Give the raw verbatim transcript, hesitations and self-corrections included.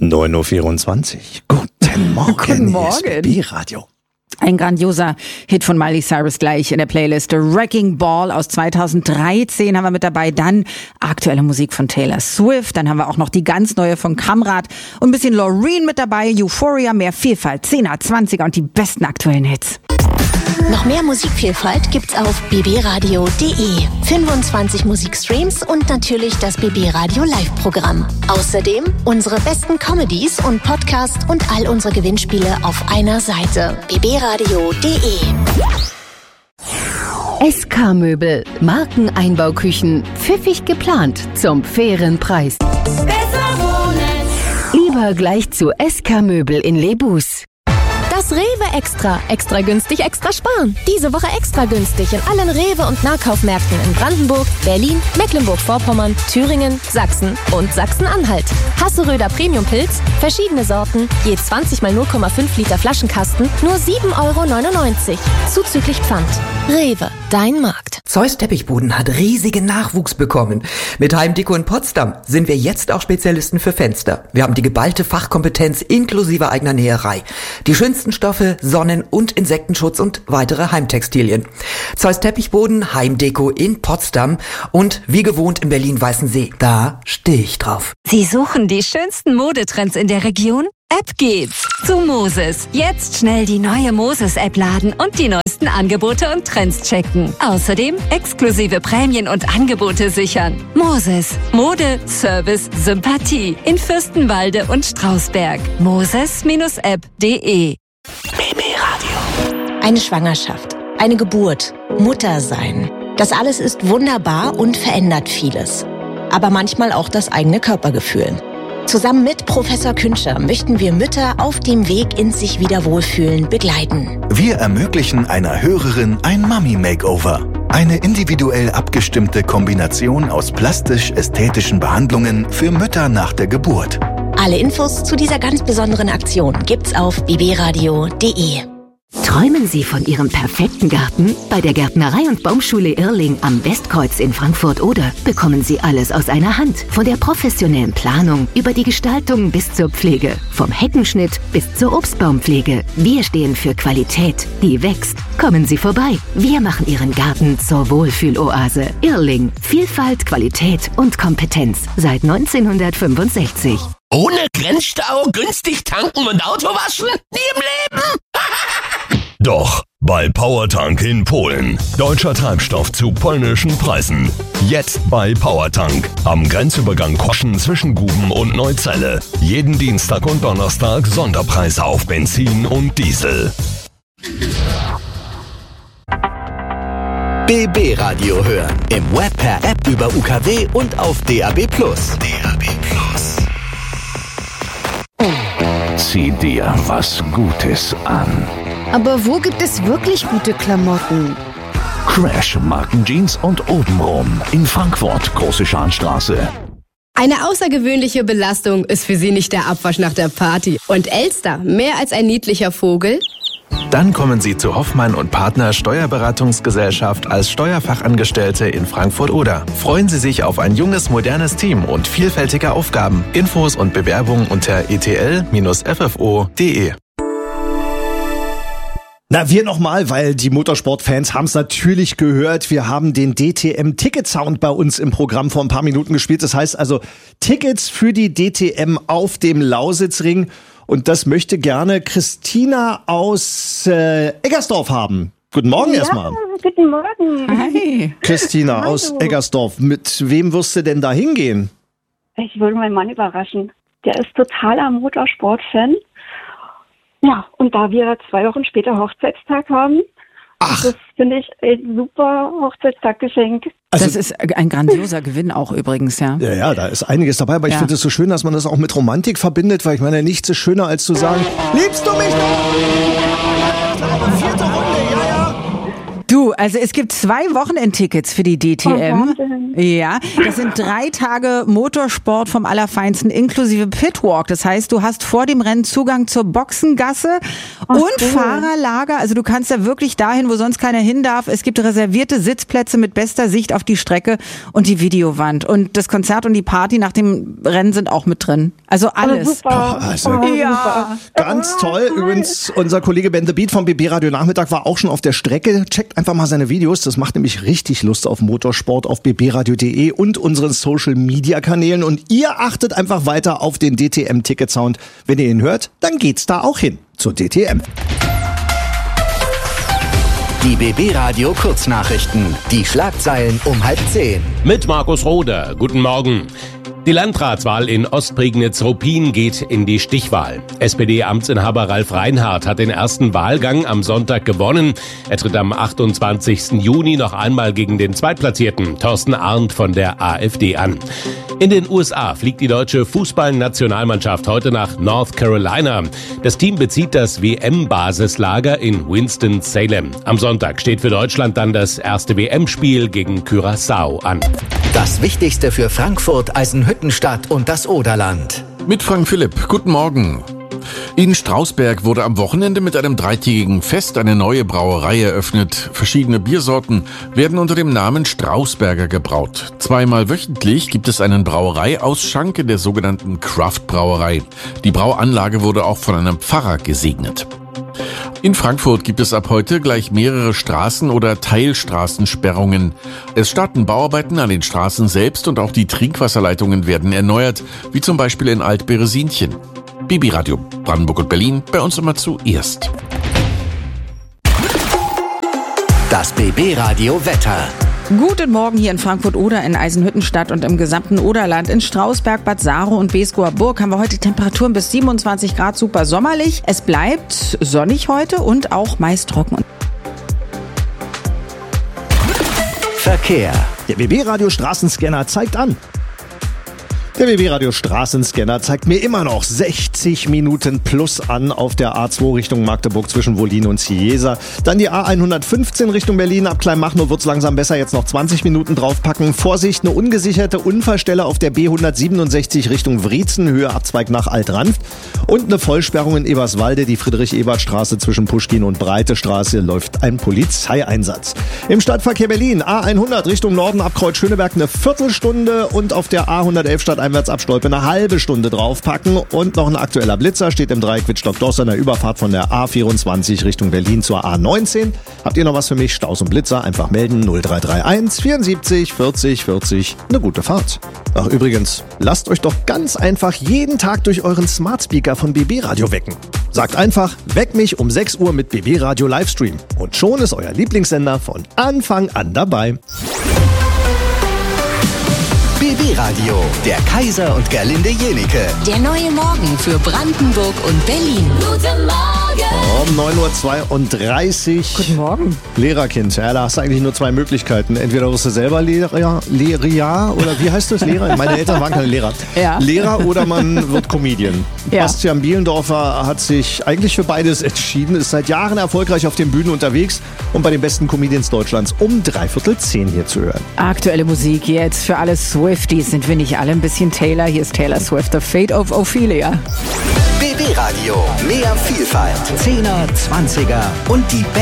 neun Uhr vierundzwanzig. Guten Morgen. Guten Morgen. Hier ist B B-Radio. Ein grandioser Hit von Miley Cyrus gleich in der Playlist. Wrecking Ball aus zweitausenddreizehn haben wir mit dabei. Dann aktuelle Musik von Taylor Swift. Dann haben wir auch noch die ganz neue von Kamrat. Und ein bisschen Loreen mit dabei. Euphoria, mehr Vielfalt, zehner, zwanziger und die besten aktuellen Hits. Noch mehr Musikvielfalt gibt's auf b b radio punkt d e. fünfundzwanzig Musikstreams und natürlich das B B Radio Live-Programm. Außerdem unsere besten Comedies und Podcasts und all unsere Gewinnspiele auf einer Seite. b b radio punkt d e. S K-Möbel, Markeneinbauküchen, pfiffig geplant zum fairen Preis. Besser wohnen. Lieber gleich zu S K-Möbel in Lebus. Das Rewe Extra. Extra günstig, extra sparen. Diese Woche extra günstig in allen Rewe- und Nahkaufmärkten in Brandenburg, Berlin, Mecklenburg-Vorpommern, Thüringen, Sachsen und Sachsen-Anhalt. Hasseröder Premium-Pilz, verschiedene Sorten, je zwanzig mal null Komma fünf Liter Flaschenkasten, nur sieben Euro neunundneunzig. Zuzüglich Pfand. Rewe, dein Markt. Zeus Teppichboden hat riesigen Nachwuchs bekommen. Mit Heimdeko in Potsdam sind wir jetzt auch Spezialisten für Fenster. Wir haben die geballte Fachkompetenz inklusive eigener Näherei. Die schönsten Stoffe, Sonnen- und Insektenschutz und weitere Heimtextilien. Zeus Teppichboden, Heimdeko in Potsdam und wie gewohnt in Berlin-Weißensee. Da stehe ich drauf. Sie suchen die schönsten Modetrends in der Region? Ab geht's zu Moses. Jetzt schnell die neue Moses-App laden und die neuesten Angebote und Trends checken. Außerdem exklusive Prämien und Angebote sichern. Moses. Mode, Service, Sympathie. In Fürstenwalde und Strausberg. Moses App punkt d e. B B-Radio. Eine Schwangerschaft, eine Geburt, Mutter sein. Das alles ist wunderbar und verändert vieles. Aber manchmal auch das eigene Körpergefühl. Zusammen mit Professor Künscher möchten wir Mütter auf dem Weg ins sich wieder wohlfühlen begleiten. Wir ermöglichen einer Hörerin ein Mami-Makeover. Eine individuell abgestimmte Kombination aus plastisch-ästhetischen Behandlungen für Mütter nach der Geburt. Alle Infos zu dieser ganz besonderen Aktion gibt's auf b b radio punkt d e. Träumen Sie von Ihrem perfekten Garten? Bei der Gärtnerei- und Baumschule Irrling am Westkreuz in Frankfurt-Oder bekommen Sie alles aus einer Hand. Von der professionellen Planung über die Gestaltung bis zur Pflege. Vom Heckenschnitt bis zur Obstbaumpflege. Wir stehen für Qualität, die wächst. Kommen Sie vorbei. Wir machen Ihren Garten zur Wohlfühloase. Irrling. Vielfalt, Qualität und Kompetenz. Seit neunzehnhundertfünfundsechzig. Ohne Grenzstau, günstig tanken und Auto waschen? Nie im Leben! Doch, bei Powertank in Polen. Deutscher Treibstoff zu polnischen Preisen. Jetzt bei Powertank. Am Grenzübergang Koschen zwischen Guben und Neuzelle. Jeden Dienstag und Donnerstag Sonderpreise auf Benzin und Diesel. B B-Radio hören. Im Web, per App, über U K W und auf D A B plus. D A B plus. Zieh dir was Gutes an. Aber wo gibt es wirklich gute Klamotten? Crash Markenjeans und obenrum in Frankfurt, Große Scharnstraße. Eine außergewöhnliche Belastung ist für Sie nicht der Abwasch nach der Party. Und Elster, mehr als ein niedlicher Vogel? Dann kommen Sie zu Hoffmann und Partner Steuerberatungsgesellschaft als Steuerfachangestellte in Frankfurt-Oder. Freuen Sie sich auf ein junges, modernes Team und vielfältige Aufgaben. Infos und Bewerbungen unter e t l f f o punkt d e. Na, wir nochmal, weil die Motorsportfans haben es natürlich gehört. Wir haben den D T M-Ticket-Sound bei uns im Programm vor ein paar Minuten gespielt. Das heißt also Tickets für die D T M auf dem Lausitzring. Und das möchte gerne Christina aus äh, Eggersdorf haben. Guten Morgen ja, erstmal. Guten Morgen. Hi. Christina Hallo. aus Eggersdorf. Mit wem wirst du denn da hingehen? Ich würde meinen Mann überraschen. Der ist totaler Motorsport-Fan. Ja, und da wir zwei Wochen später Hochzeitstag haben, Ach. das finde ich ein super Hochzeitstaggeschenk. Also, das ist ein grandioser Gewinn auch übrigens, ja. Ja, ja, da ist einiges dabei, aber ich ja. finde es so schön, dass man das auch mit Romantik verbindet, weil ich meine, nichts ist schöner als zu sagen, liebst du mich noch? Vierte Runde, ja, ja. Du, also es gibt zwei Wochenendtickets für die D T M. Oh, ja, das sind drei Tage Motorsport vom Allerfeinsten inklusive Pitwalk. Das heißt, du hast vor dem Rennen Zugang zur Boxengasse Ach, und cool. Fahrerlager. Also du kannst da wirklich dahin, wo sonst keiner hin darf. Es gibt reservierte Sitzplätze mit bester Sicht auf die Strecke und die Videowand. Und das Konzert und die Party nach dem Rennen sind auch mit drin. Also alles. Oh, super. Also, Oh, ja. ganz toll. Übrigens, unser Kollege Ben the Beat vom B B Radio Nachmittag war auch schon auf der Strecke. Checkt einfach mal seine Videos. Das macht nämlich richtig Lust auf Motorsport auf b b radio punkt d e und unseren Social-Media-Kanälen. Und ihr achtet einfach weiter auf den D T M-Ticket-Sound. Wenn ihr ihn hört, dann geht's da auch hin zur D T M. Die B B Radio Kurznachrichten. Die Schlagzeilen um halb zehn. Mit Markus Roder. Guten Morgen. Die Landratswahl in Ostprignitz-Ruppin geht in die Stichwahl. S P D-Amtsinhaber Ralf Reinhardt hat den ersten Wahlgang am Sonntag gewonnen. Er tritt am achtundzwanzigsten Juni noch einmal gegen den Zweitplatzierten Thorsten Arndt von der AfD an. In den U S A fliegt die deutsche Fußballnationalmannschaft heute nach North Carolina. Das Team bezieht das W M-Basislager in Winston-Salem. Am Sonntag steht für Deutschland dann das erste W M-Spiel gegen Curaçao an. Das Wichtigste für Frankfurt, Eisenhüttenstadt und das Oderland. Mit Frank Philipp. Guten Morgen. In Strausberg wurde am Wochenende mit einem dreitägigen Fest eine neue Brauerei eröffnet. Verschiedene Biersorten werden unter dem Namen Strausberger gebraut. Zweimal wöchentlich gibt es einen Brauereiausschank in der sogenannten Craft-Brauerei. Die Brauanlage wurde auch von einem Pfarrer gesegnet. In Frankfurt gibt es ab heute gleich mehrere Straßen- oder Teilstraßensperrungen. Es starten Bauarbeiten an den Straßen selbst und auch die Trinkwasserleitungen werden erneuert, wie zum Beispiel in Alt-Beresinchen. B B Radio Brandenburg und Berlin, bei uns immer zuerst. Das B B Radio Wetter. Guten Morgen hier in Frankfurt-Oder, in Eisenhüttenstadt und im gesamten Oderland. In Strausberg, Bad Saro und Beeskower Burg haben wir heute Temperaturen bis siebenundzwanzig Grad, super sommerlich. Es bleibt sonnig heute und auch meist trocken. Verkehr. Der B B Radio Straßenscanner zeigt an. Der B B Radio Straßenscanner zeigt mir immer noch sechzig Minuten plus an auf der A zwei Richtung Magdeburg zwischen Wollin und Ciesa. Dann die A hundertfünfzehn Richtung Berlin. Ab Kleinmachnow wird's langsam besser. Jetzt noch zwanzig Minuten draufpacken. Vorsicht, eine ungesicherte Unfallstelle auf der B hundertsiebenundsechzig Richtung Wriezen, Höhe Abzweig nach Altranft. Und eine Vollsperrung in Eberswalde. Die Friedrich-Ebert-Straße zwischen Puschkin und Breite Straße läuft ein Polizeieinsatz. Im Stadtverkehr Berlin A hundert Richtung Norden ab Kreuz Schöneberg eine Viertelstunde und auf der A hundertelf Stadt einwärts ab Stolpe eine halbe Stunde draufpacken. Und noch ein aktueller Blitzer steht im Dreieck Wittstock-Doss an der Überfahrt von der A vierundzwanzig Richtung Berlin zur A neunzehn. Habt ihr noch was für mich? Staus und Blitzer? Einfach melden. null drei drei eins vierundsiebzig vierzig vierzig. Eine gute Fahrt. Ach übrigens, lasst euch doch ganz einfach jeden Tag durch euren Smart Speaker von B B Radio wecken. Sagt einfach, weck mich um sechs Uhr mit B B Radio Livestream. Und schon ist euer Lieblingssender von Anfang an dabei. B B Radio, der Kaiser und Gerlinde Jenike. Der neue Morgen für Brandenburg und Berlin. Guten Morgen. Um neun Uhr zweiunddreißig. Guten Morgen. Lehrerkind. Ja, da hast du eigentlich nur zwei Möglichkeiten. Entweder wirst du selber Lehrer, Lehrer oder wie heißt das? Lehrer? Meine Eltern waren keine Lehrer. Ja. Lehrer oder man wird Comedian. Ja. Bastian Bielendorfer hat sich eigentlich für beides entschieden, ist seit Jahren erfolgreich auf den Bühnen unterwegs und bei den besten Comedians Deutschlands um dreiviertel zehn hier zu hören. Aktuelle Musik jetzt für alle Swifties. Sind wir nicht alle ein bisschen Taylor? Hier ist Taylor Swift, The Fate of Ophelia. B B Radio, mehr Vielfalt, Zehner, Zwanziger und die